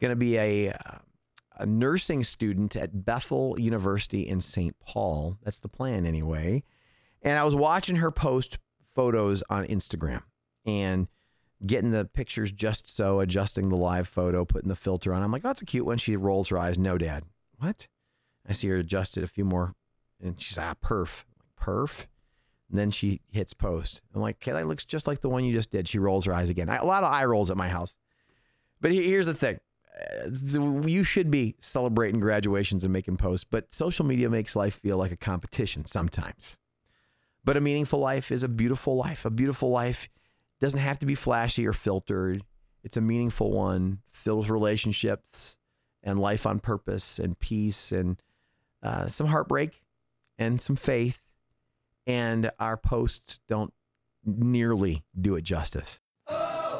going to be a nursing student at Bethel University in St. Paul. That's the plan anyway. And I was watching her post photos on Instagram and getting the pictures just so, adjusting the live photo, putting the filter on. I'm like, oh, that's a cute one. She rolls her eyes. No, Dad. What? I see her adjust it a few more. And she's like, perf. Perf? And then she hits post. I'm like, okay, that looks just like the one you just did. She rolls her eyes again. A lot of eye rolls at my house. But here's the thing. You should be celebrating graduations and making posts, but social media makes life feel like a competition sometimes. But a meaningful life is a beautiful life. A beautiful life doesn't have to be flashy or filtered. It's a meaningful one, filled with relationships and life on purpose and peace and some heartbreak and some faith. And our posts don't nearly do it justice.